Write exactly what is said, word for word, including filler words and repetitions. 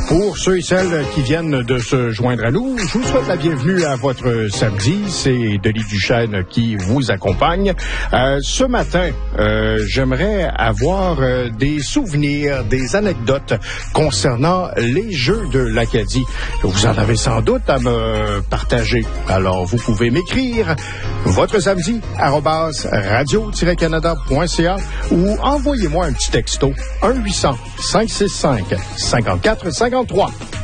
Pour ceux et celles qui viennent de se joindre à nous, je vous souhaite la bienvenue à votre samedi. C'est Denis Duchesne qui vous accompagne. Euh, ce matin, euh, j'aimerais avoir euh, des souvenirs, des anecdotes concernant les Jeux de l'Acadie. Vous en avez sans doute à me partager. Alors, vous pouvez m'écrire votre samedi arobase radio tiret canada point c a ou envoyez-moi un petit texto un huit cents, cinq six cinq, cinq quatre cinq trois.